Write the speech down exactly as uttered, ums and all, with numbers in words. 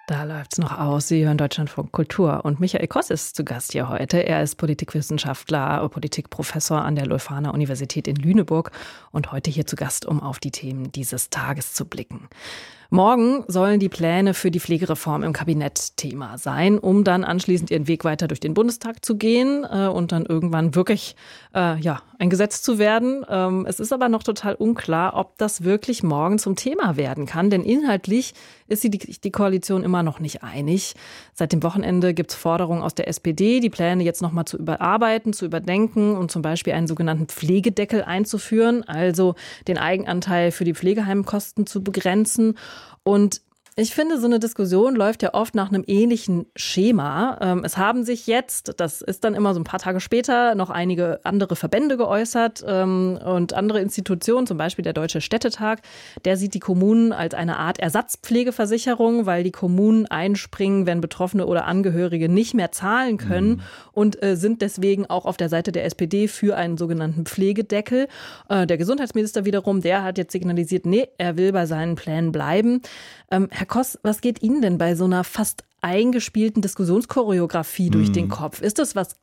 Da läuft's noch aus. Sie hören Deutschlandfunk Kultur. Und Michael Koss ist zu Gast hier heute. Er ist Politikwissenschaftler, Politikprofessor an der Leuphana Universität in Lüneburg und heute hier zu Gast, um auf die Themen dieses Tages zu blicken. Morgen sollen die Pläne für die Pflegereform im Kabinett Thema sein, um dann anschließend ihren Weg weiter durch den Bundestag zu gehen äh, und dann irgendwann wirklich äh, ja, ein Gesetz zu werden. Ähm, es ist aber noch total unklar, ob das wirklich morgen zum Thema werden kann, denn inhaltlich ist die, die Koalition immer noch nicht einig. Seit dem Wochenende gibt es Forderungen aus der S P D, die Pläne jetzt nochmal zu überarbeiten, zu überdenken und zum Beispiel einen sogenannten Pflegedeckel einzuführen, also den Eigenanteil für die Pflegeheimkosten zu begrenzen. Und ich finde, so eine Diskussion läuft ja oft nach einem ähnlichen Schema. Es haben sich jetzt, das ist dann immer so ein paar Tage später, noch einige andere Verbände geäußert und andere Institutionen, zum Beispiel der Deutsche Städtetag, der sieht die Kommunen als eine Art Ersatzpflegeversicherung, weil die Kommunen einspringen, wenn Betroffene oder Angehörige nicht mehr zahlen können mhm. und sind deswegen auch auf der Seite der S P D für einen sogenannten Pflegedeckel. Der Gesundheitsminister wiederum, der hat jetzt signalisiert, nee, er will bei seinen Plänen bleiben. Herr Koss, was geht Ihnen denn bei so einer fast eingespielten Diskussionschoreografie durch mm. den Kopf? Ist das was